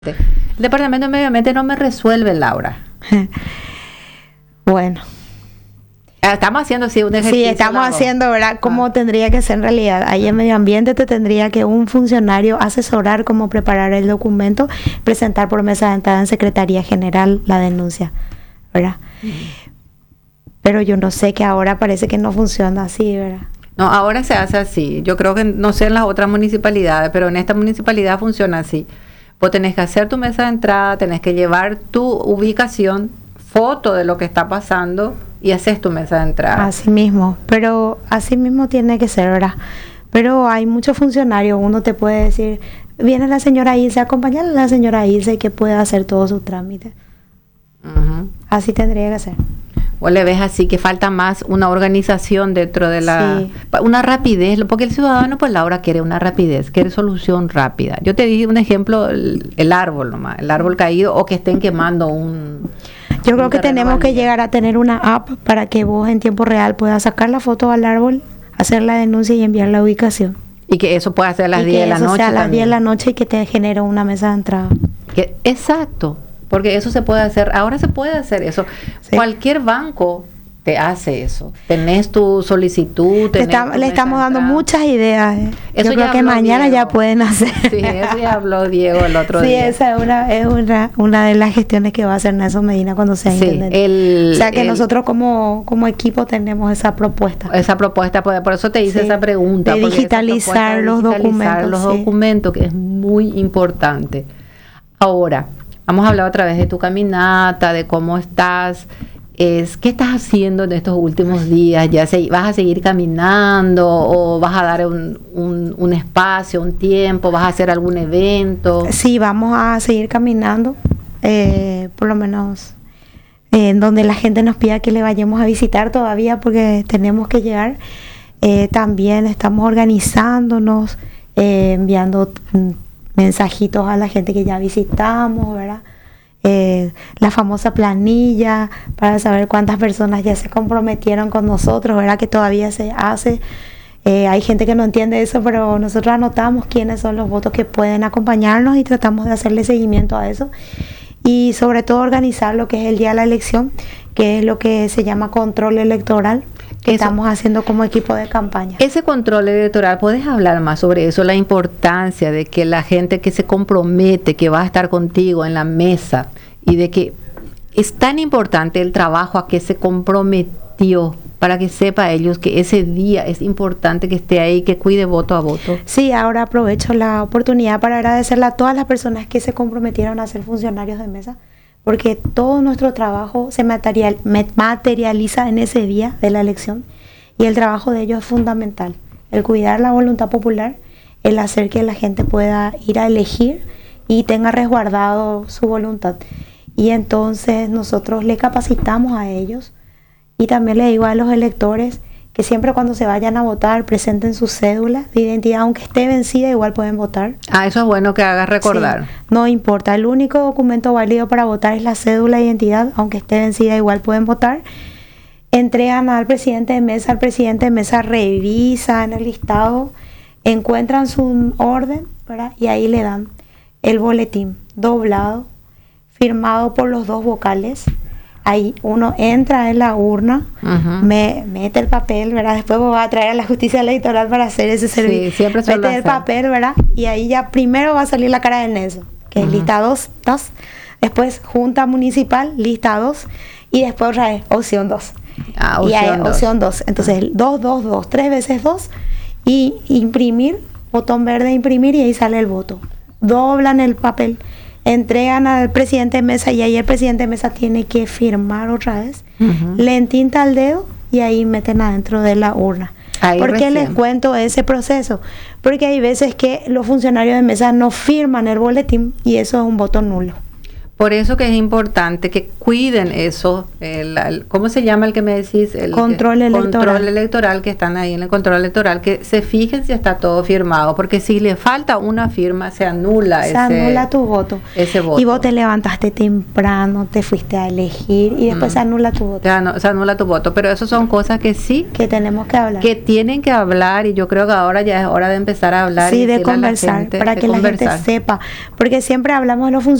El Departamento de Medio Ambiente no me resuelve, Laura. Bueno. Estamos haciendo un ejercicio. Sí, estamos haciendo, ¿verdad? ¿Cómo tendría que ser en realidad? Ahí en Medio Ambiente te tendría que un funcionario asesorar cómo preparar el documento, presentar por mesa de entrada en Secretaría General la denuncia, ¿verdad? Pero yo no sé, que ahora parece que no funciona así, ¿verdad? No, ahora se hace así. Yo creo que no sé en las otras municipalidades, pero en esta municipalidad funciona así. Vos tenés que hacer tu mesa de entrada, tenés que llevar tu ubicación, foto de lo que está pasando y haces tu mesa de entrada. Así mismo, pero así mismo tiene que ser, ¿verdad? Pero hay muchos funcionarios, uno te puede decir, viene la señora Ilse, acompañar a la señora Ilse que puede hacer todos sus trámites. Así tendría que ser. O le ves así que falta más una organización dentro de la... Sí. Una rapidez, porque el ciudadano, pues Laura, quiere una rapidez, quiere solución rápida. Yo te dije un ejemplo, el árbol nomás, el árbol caído o que estén quemando un... Yo creo que tenemos que llegar a tener una app para que vos en tiempo real puedas sacar la foto al árbol, hacer la denuncia y enviar la ubicación. Y que eso pueda ser a las 10 de la noche. O sea, a las 10 de la noche y que te genere una mesa de entrada. Exacto. Porque eso se puede hacer, ahora se puede hacer eso. Sí. Cualquier banco te hace eso. Tenés tu solicitud. Le estamos dando muchas ideas. Yo creo que mañana Diego. Ya pueden hacer. Sí, eso ya habló Diego el otro día. Sí, esa es una de las gestiones que va a hacer Nelson Medina cuando sea intendente. O sea que nosotros como equipo tenemos esa propuesta. Esa propuesta, por eso te hice esa pregunta. De digitalizar los documentos. Que es muy importante. Ahora, vamos a hablar otra vez de tu caminata, de cómo estás. ¿Qué estás haciendo en estos últimos días? ¿Vas a seguir caminando o vas a dar un espacio, un tiempo? ¿Vas a hacer algún evento? Sí, vamos a seguir caminando, por lo menos en donde la gente nos pida que le vayamos a visitar todavía, porque tenemos que llegar. También estamos organizándonos, enviando mensajitos a la gente que ya visitamos, ¿verdad? La famosa planilla para saber cuántas personas ya se comprometieron con nosotros, ¿verdad? Que todavía se hace. Hay gente que no entiende eso, pero nosotros anotamos quiénes son los votos que pueden acompañarnos y tratamos de hacerle seguimiento a eso. Y sobre todo organizar lo que es el día de la elección, que es lo que se llama control electoral, que estamos haciendo como equipo de campaña. Ese control electoral, ¿puedes hablar más sobre eso? La importancia de que la gente que se compromete, que va a estar contigo en la mesa, y de que es tan importante el trabajo a que se comprometió, para que sepa ellos que ese día es importante que esté ahí, que cuide voto a voto. Sí, ahora aprovecho la oportunidad para agradecerle a todas las personas que se comprometieron a ser funcionarios de mesa, porque todo nuestro trabajo se materializa en ese día de la elección, y el trabajo de ellos es fundamental, el cuidar la voluntad popular, el hacer que la gente pueda ir a elegir y tenga resguardado su voluntad. Y entonces nosotros le capacitamos a ellos, y también le digo a los electores que siempre cuando se vayan a votar presenten su cédula de identidad, aunque esté vencida, igual pueden votar. Eso es bueno que hagas recordar. Sí, no importa, el único documento válido para votar es la cédula de identidad, aunque esté vencida, igual pueden votar. Entregan al presidente de mesa, revisa en el listado, encuentran su orden, ¿verdad? Y ahí le dan el boletín doblado, firmado por los dos vocales. Ahí uno entra en la urna, mete el papel, ¿verdad? Después va a traer a la justicia electoral para hacer ese servicio. Sí, siempre mete el papel, ¿verdad? Y ahí ya primero va a salir la cara de Nelson, que es lista 2, después junta municipal, lista 2, y después otra vez opción 2. Y ahí opción 2. Entonces 2, 2, 2, 3 veces 2, y imprimir, botón verde imprimir, y ahí sale el voto. Doblan el papel, entregan al presidente de mesa, y ahí el presidente de mesa tiene que firmar otra vez, le entinta el dedo y ahí meten adentro de la urna. ¿Por qué les cuento ese proceso? Porque hay veces que los funcionarios de mesa no firman el boletín y eso es un voto nulo. Por eso que es importante que cuiden eso, ¿cómo se llama el que me decís? El control electoral. Control electoral, que están ahí en el control electoral, que se fijen si está todo firmado, porque si le falta una firma, se anula tu voto. Ese voto. Y vos te levantaste temprano, te fuiste a elegir y después se anula tu voto. Se anula tu voto, pero eso son cosas que sí. Que tenemos que hablar. Que tienen que hablar, y yo creo que ahora ya es hora de empezar a hablar. Sí, de conversar, para que la gente sepa, porque siempre hablamos de los funcionarios